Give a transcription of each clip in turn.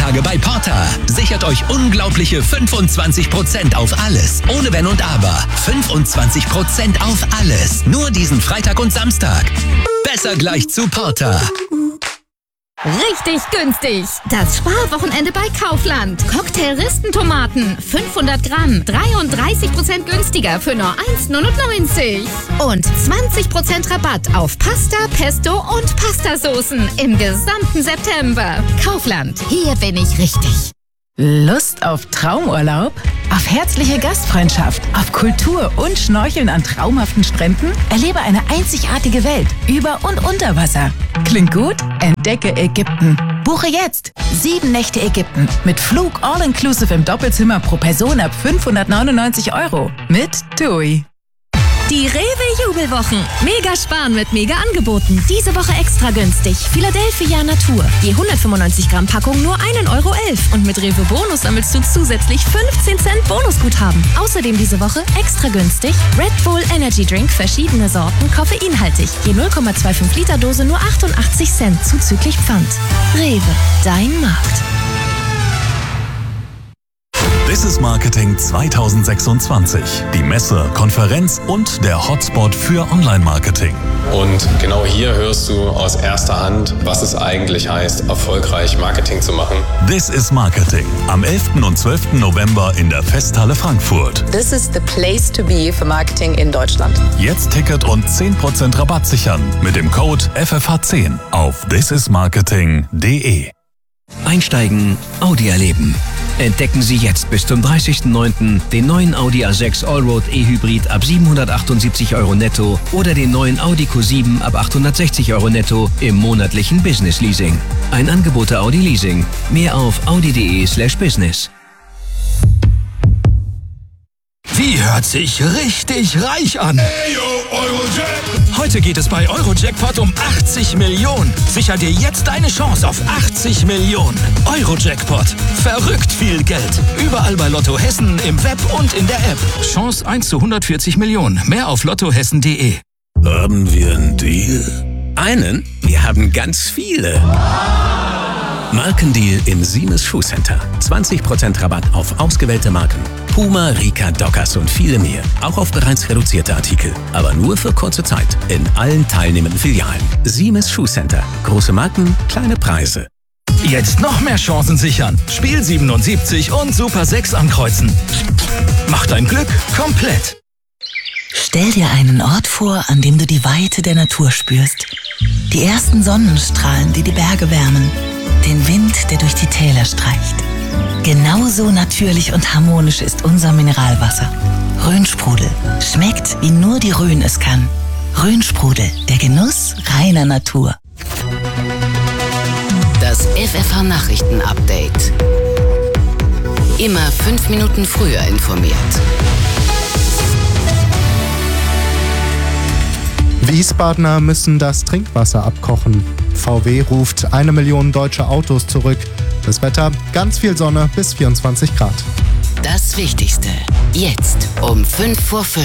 Tage bei Porter. Sichert euch unglaubliche 25% auf alles. Ohne Wenn und Aber. 25% auf alles. Nur diesen Freitag und Samstag. Besser gleich zu Porter. Richtig günstig. Das Sparwochenende bei Kaufland. Cocktail-Ristentomaten 500 Gramm 33% günstiger für nur 1,99. Und 20% Rabatt auf Pasta, Pesto und Pastasoßen im gesamten September. Kaufland. Hier bin ich richtig. Lust auf Traumurlaub? Auf herzliche Gastfreundschaft? Auf Kultur und Schnorcheln an traumhaften Stränden? Erlebe eine einzigartige Welt über und unter Wasser. Klingt gut? Entdecke Ägypten. Buche jetzt 7 Nächte Ägypten mit Flug all-inclusive im Doppelzimmer pro Person ab 599 € mit TUI. Die Rewe-Jubelwochen. Mega sparen mit Mega-Angeboten. Diese Woche extra günstig. Philadelphia Natur. Je 195 Gramm Packung nur 1,11 € Und mit Rewe Bonus sammelst du zusätzlich 15 Cent Bonusguthaben. Außerdem diese Woche extra günstig Red Bull Energy Drink, verschiedene Sorten, koffeinhaltig. Je 0,25 Liter Dose nur 88 Cent zuzüglich Pfand. Rewe, dein Markt. This is Marketing 2026. Die Messe, Konferenz und der Hotspot für Online-Marketing. Und genau hier hörst du aus erster Hand, was es eigentlich heißt, erfolgreich Marketing zu machen. This is Marketing. Am 11. und 12. November in der Festhalle Frankfurt. This is the place to be für Marketing in Deutschland. Jetzt Ticket und 10% Rabatt sichern mit dem Code FFH10 auf thisismarketing.de. Einsteigen, Audi erleben. Entdecken Sie jetzt bis zum 30.09. den neuen Audi A6 Allroad E-Hybrid ab 778 € netto oder den neuen Audi Q7 ab 860 € netto im monatlichen Business Leasing. Ein Angebot der Audi Leasing. Mehr auf audi.de/business. Die hört sich richtig reich an. Hey, yo, heute geht es bei Eurojackpot um 80 Millionen. Sicher dir jetzt deine Chance auf 80 Millionen. Eurojackpot. Verrückt viel Geld. Überall bei Lotto Hessen, im Web und in der App. Chance 1 zu 140 Millionen. Mehr auf lottohessen.de. Haben wir einen Deal? Einen? Wir haben ganz viele. Markendeal im Siemens Schuhcenter. 20% Rabatt auf ausgewählte Marken. Puma, Rika, Dockers und viele mehr. Auch auf bereits reduzierte Artikel. Aber nur für kurze Zeit. In allen teilnehmenden Filialen. Siemens Schuhcenter. Große Marken, kleine Preise. Jetzt noch mehr Chancen sichern. Spiel 77 und Super 6 ankreuzen. Mach dein Glück komplett. Stell dir einen Ort vor, an dem du die Weite der Natur spürst. Die ersten Sonnenstrahlen, die die Berge wärmen. Den Wind, der durch die Täler streicht. Genauso natürlich und harmonisch ist unser Mineralwasser. Rhönsprudel. Schmeckt, wie nur die Rhön es kann. Rhönsprudel, der Genuss reiner Natur. Das FFH-Nachrichten-Update. Immer 5 Minuten früher informiert. Wiesbadener müssen das Trinkwasser abkochen. VW ruft 1 Million deutsche Autos zurück. Das Wetter, ganz viel Sonne bis 24 Grad. Das Wichtigste, jetzt um 5:05.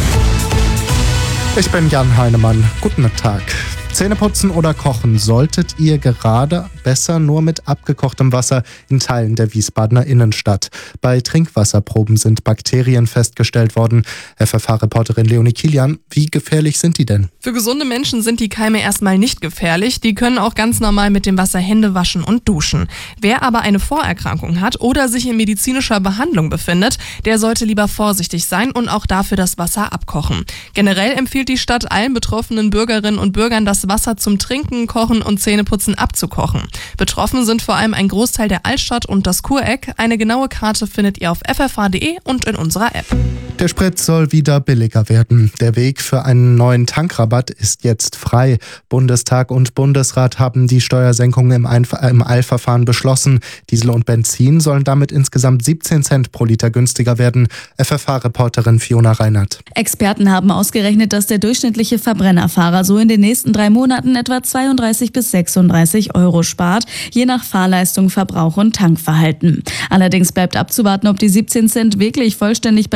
Ich bin Jan Heinemann. Guten Tag. Zähneputzen oder kochen solltet ihr gerade besser nur mit abgekochtem Wasser in Teilen der Wiesbadener Innenstadt. Bei Trinkwasserproben sind Bakterien festgestellt worden. FFH-Reporterin Leonie Kilian, wie gefährlich sind die denn? Für gesunde Menschen sind die Keime erstmal nicht gefährlich. Die können auch ganz normal mit dem Wasser Hände waschen und duschen. Wer aber eine Vorerkrankung hat oder sich in medizinischer Behandlung befindet, der sollte lieber vorsichtig sein und auch dafür das Wasser abkochen. Generell empfiehlt die Stadt allen betroffenen Bürgerinnen und Bürgern, das Wasser zum Trinken, Kochen und Zähneputzen abzukochen. Betroffen sind vor allem ein Großteil der Altstadt und das Kureck. Eine genaue Karte findet ihr auf ffh.de und in unserer App. Der Sprit soll wieder billiger werden. Der Weg für einen neuen Tankrabatt ist jetzt frei. Bundestag und Bundesrat haben die Steuersenkung im Eilverfahren beschlossen. Diesel und Benzin sollen damit insgesamt 17 Cent pro Liter günstiger werden. FFH-Reporterin Fiona Reinhardt. Experten haben ausgerechnet, dass der durchschnittliche Verbrennerfahrer so in den nächsten 3 Monaten etwa 32 bis 36 € spart, je nach Fahrleistung, Verbrauch und Tankverhalten. Allerdings bleibt abzuwarten, ob die 17 Cent wirklich vollständig bei den Autofahrern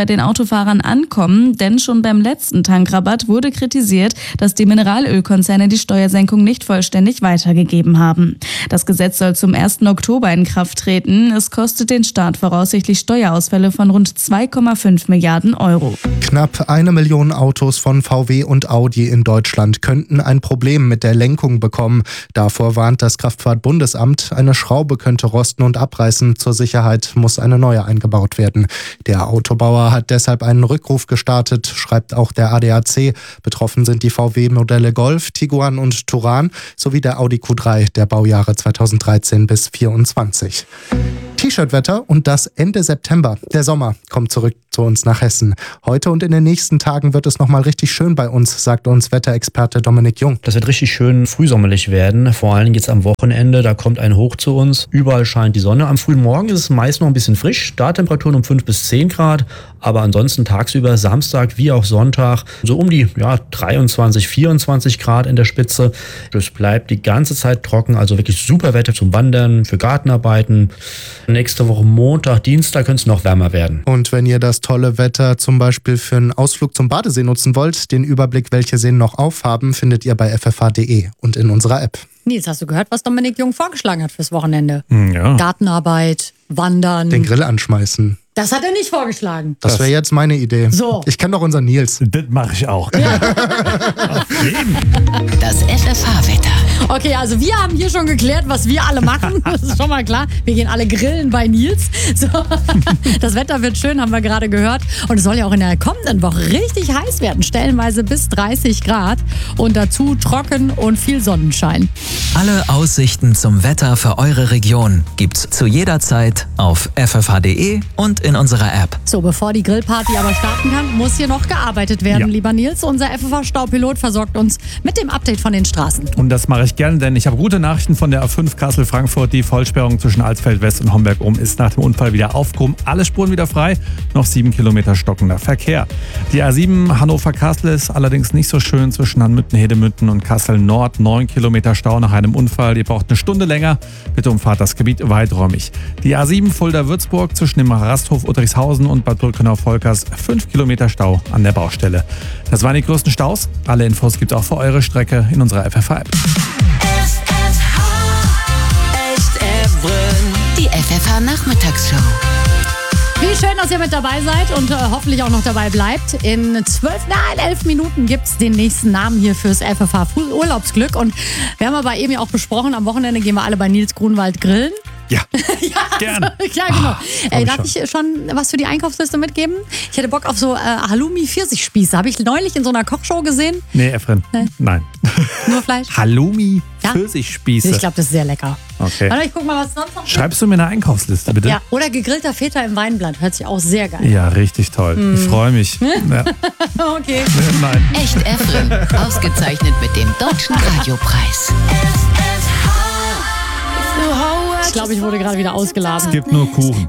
Autofahrern ankommen, denn schon beim letzten Tankrabatt wurde kritisiert, dass die Mineralölkonzerne die Steuersenkung nicht vollständig weitergegeben haben. Das Gesetz soll zum 1. Oktober in Kraft treten. Es kostet den Staat voraussichtlich Steuerausfälle von rund 2,5 Milliarden Euro. Knapp 1 Million Autos von VW und Audi in Deutschland könnten ein Problem mit der Lenkung bekommen. Davor warnt das Kraftfahrtbundesamt, eine Schraube könnte rosten und abreißen. Zur Sicherheit muss eine neue eingebaut werden. Der Autobauer hat deshalb einen Rückruf gestartet, schreibt auch der ADAC. Betroffen sind die VW-Modelle Golf, Tiguan und Touran sowie der Audi Q3 der Baujahre 2013 bis 2024. T-Shirt-Wetter und das Ende September. Der Sommer kommt zurück zu uns nach Hessen. Heute und in den nächsten Tagen wird es nochmal richtig schön bei uns, sagt uns Wetterexperte Dominik Jung. Das wird richtig schön frühsommerlich werden, vor allem jetzt am Wochenende. Da kommt ein Hoch zu uns. Überall scheint die Sonne. Am frühen Morgen ist es meist noch ein bisschen frisch. Starttemperaturen um 5 bis 10 Grad. Aber ansonsten tagsüber, Samstag wie auch Sonntag, so um die 23, 24 Grad in der Spitze. Es bleibt die ganze Zeit trocken, also wirklich super Wetter zum Wandern, für Gartenarbeiten. Nächste Woche Montag, Dienstag könnte es noch wärmer werden. Und wenn ihr das tolle Wetter zum Beispiel für einen Ausflug zum Badesee nutzen wollt, den Überblick, welche Seen noch aufhaben, findet ihr bei ffh.de und in unserer App. Nils, hast du gehört, was Dominik Jung vorgeschlagen hat fürs Wochenende? Ja. Gartenarbeit, Wandern. Den Grill anschmeißen. Das hat er nicht vorgeschlagen. Das wäre jetzt meine Idee. So. Ich kenne doch unseren Nils. Das mache ich auch. Ja. Das FFH-Wetter. Okay, also wir haben hier schon geklärt, was wir alle machen. Das ist schon mal klar. Wir gehen alle grillen bei Nils. So. Das Wetter wird schön, haben wir gerade gehört. Und es soll ja auch in der kommenden Woche richtig heiß werden. Stellenweise bis 30 Grad. Und dazu trocken und viel Sonnenschein. Alle Aussichten zum Wetter für eure Region gibt's zu jeder Zeit auf ffh.de und in unserer App. So, bevor die Grillparty aber starten kann, muss hier noch gearbeitet werden, lieber Nils. Unser FFH-Staupilot versorgt uns mit dem Update von den Straßen. Und das mache ich gerne, denn ich habe gute Nachrichten von der A5 Kassel-Frankfurt. Die Vollsperrung zwischen Alsfeld-West und Homberg-Ohm ist nach dem Unfall wieder aufgehoben. Alle Spuren wieder frei, noch 7 Kilometer stockender Verkehr. Die A7 Hannover-Kassel ist allerdings nicht so schön zwischen Hanmütten-Hedemünden und Kassel-Nord. 9 Kilometer Stau nach einem Unfall. Ihr braucht eine Stunde länger. Bitte umfahrt das Gebiet weiträumig. Die A7 Fulda-Würzburg zwischen dem Rasthof Uttrichshausen und Bad Brückenau-Volkers. 5 Kilometer Stau an der Baustelle. Das waren die größten Staus. Alle Infos gibt es auch für eure Strecke in unserer FFH-App. Die FFH-Nachmittagsshow. Wie schön, dass ihr mit dabei seid und hoffentlich auch noch dabei bleibt. In 11 Minuten gibt es den nächsten Namen hier fürs FFH Urlaubsglück. Und wir haben aber eben ja auch besprochen, am Wochenende gehen wir alle bei Nils Grunwald grillen. Ja, ja, gerne. Ja, genau. Darf ich schon was für die Einkaufsliste mitgeben? Ich hätte Bock auf so Halloumi-Pfirsichspieße. Habe ich neulich in so einer Kochshow gesehen. Nee, Efren, nein. Nur Fleisch? Halloumi-Pfirsichspieße. Ich glaube, das ist sehr lecker. Okay. Warte, ich guck mal, was sonst noch gibt. Schreibst du mir eine Einkaufsliste, bitte? Ja, oder gegrillter Feta im Weinblatt. Hört sich auch sehr geil an. Ja, richtig toll. Ich freue mich. Ja. Okay. Nein. Echt Efren. Ausgezeichnet mit dem Deutschen Radiopreis. Ich glaube, ich wurde gerade wieder ausgeladen. Es gibt nur Kuchen.